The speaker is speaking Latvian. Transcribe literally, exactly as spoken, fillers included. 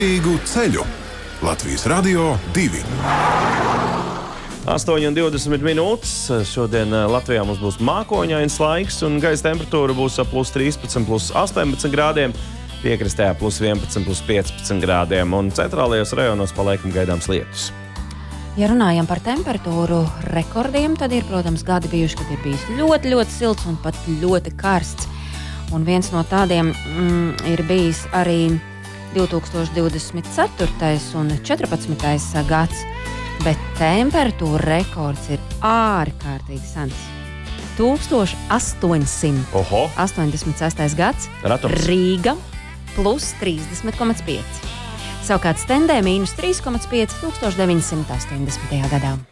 Ilgu ceļu. Latvijas Radio divi. astoņi un divdesmit minūtes. Šodien Latvijā mums būs mākoņains laiks un gaisa temperatūra būs ap plus trīspadsmit, plus astoņpadsmit grādiem. Piekrastē plus vienpadsmit, plus piecpadsmit grādiem un centrālajos rajonos paliekam gaidāms lietus. Ja runājam par temperatūru rekordiem, tad ir, protams, gadi bijuši, kad ir bijis ļoti, ļoti silts un pat ļoti karsts. Un viens no tādiem mm, ir bijis arī divi tūkstoši divdesmit ceturtais un četrpadsmitais gads, bet temperatūra rekords ir ārkārtīgi sens. tūkstoš astoņsimt astoņdesmit sestais gads, Ratums. Rīga plus trīsdesmit komats pieci. Savukārt Stendē mīnus trīs komats pieci tūkstoš deviņsimt astoņdesmitajā gadā.